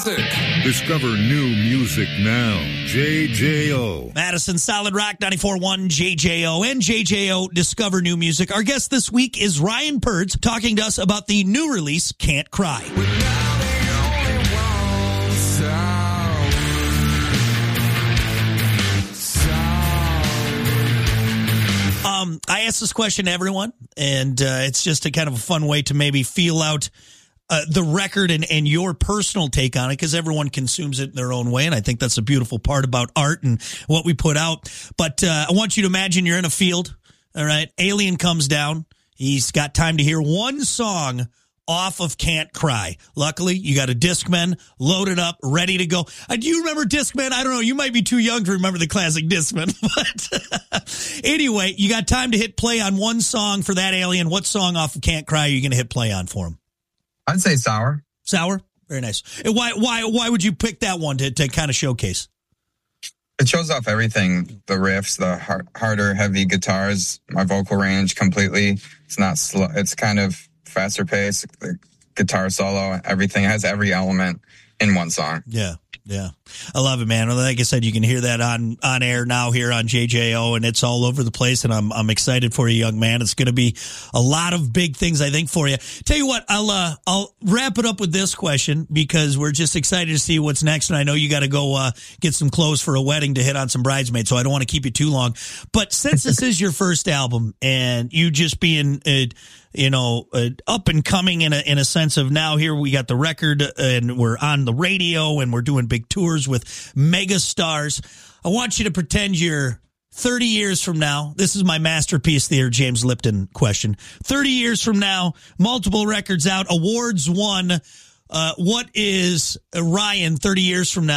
music. Discover new music now. JJO. Madison Solid Rock 94.1 JJO and JJO Discover New Music. Our guest this week is Ryan Purds, talking to us about the new release, Can't Cry. I asked this question to everyone, and it's just a kind of a fun way to maybe feel out the record and your personal take on it, because everyone consumes it in their own way, and I think that's a beautiful part about art and what we put out. But I want you to imagine you're in a field, all right? Alien comes down. He's got time to hear one song off of Can't Cry. Luckily, you got a Discman loaded up, ready to go. Do you remember Discman? I don't know. You might be too young to remember the classic Discman. But anyway, you got time to hit play on one song for that alien. What song off of Can't Cry are you going to hit play on for him? I'd say Sour. Sour? Very nice. And why would you pick that one to kind of showcase? It shows off everything. The riffs, the harder, heavy guitars, my vocal range completely. It's not slow. It's kind of faster pace, the guitar solo, everything. It has every element in one song. Yeah. I love it, man. Like I said, you can hear that on air now here on JJO, and it's all over the place, and I'm excited for you, young man. It's going to be a lot of big things, I think, for you. Tell you what, I'll wrap it up with this question, because we're just excited to see what's next, and I know you got to go get some clothes for a wedding to hit on some bridesmaids, so I don't want to keep you too long. But since this is your first album, and you just being up and coming in a sense of now here we got the record and we're on the radio and we're doing big tours with mega stars. I want you to pretend you're 30 years from now. This is my masterpiece there, James Lipton question. 30 years from now, multiple records out, awards won. What is Ryan 30 years from now